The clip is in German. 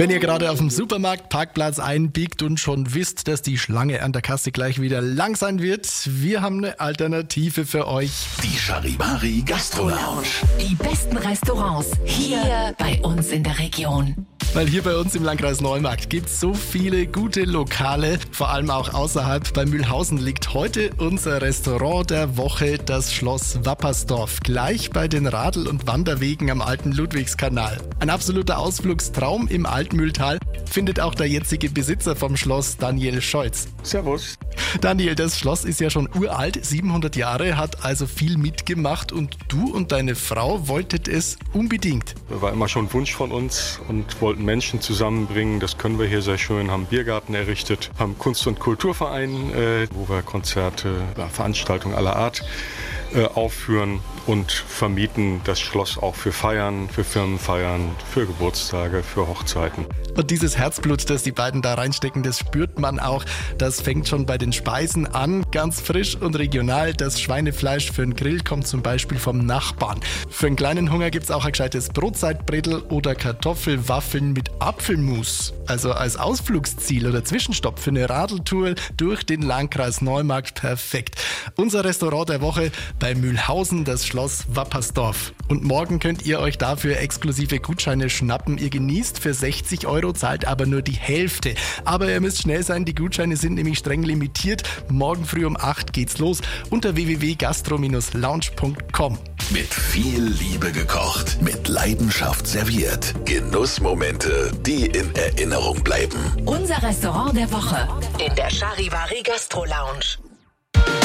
Wenn ihr gerade auf dem Supermarktparkplatz einbiegt und schon wisst, dass die Schlange an der Kasse gleich wieder lang sein wird, wir haben eine Alternative für euch. Die Charivari Gastro Lounge. Die besten Restaurants hier bei uns in der Region. Weil hier bei uns im Landkreis Neumarkt gibt es so viele gute Lokale, vor allem auch außerhalb. Bei Mühlhausen liegt heute unser Restaurant der Woche, das Schloss Wappersdorf, gleich bei den Radl- und Wanderwegen am alten Ludwigskanal. Ein absoluter Ausflugstraum im Altmühltal findet auch der jetzige Besitzer vom Schloss, Daniel Scholz. Servus. Daniel, das Schloss ist ja schon uralt, 700 Jahre, hat also viel mitgemacht und du und deine Frau wolltet es unbedingt. War immer schon ein Wunsch von uns und wollten Menschen zusammenbringen. Das können wir hier sehr schön, haben einen Biergarten errichtet, haben Kunst- und Kulturverein, wo wir Konzerte, Veranstaltungen aller Art aufführen und vermieten das Schloss auch für Feiern, für Firmenfeiern, für Geburtstage, für Hochzeiten. Und dieses Herzblut, das die beiden da reinstecken, das spürt man auch. Das fängt schon bei den Speisen an, ganz frisch und regional. Das Schweinefleisch für den Grill kommt zum Beispiel vom Nachbarn. Für einen kleinen Hunger gibt's auch ein gescheites Brotzeitbrettel oder Kartoffelwaffeln mit Apfelmus. Also als Ausflugsziel oder Zwischenstopp für eine Radeltour durch den Landkreis Neumarkt perfekt. Unser Restaurant der Woche bei Mühlhausen, das Schloss Wappersdorf. Und morgen könnt ihr euch dafür exklusive Gutscheine schnappen. Ihr genießt für 60 €, zahlt aber nur die Hälfte. Aber ihr müsst schnell sein, die Gutscheine sind nämlich streng limitiert. Morgen früh um 8 geht's los unter www.gastro-lounge.com. Mit viel Liebe gekocht, mit Leidenschaft serviert. Genussmomente, die in Erinnerung bleiben. Unser Restaurant der Woche in der Charivari Gastro Lounge.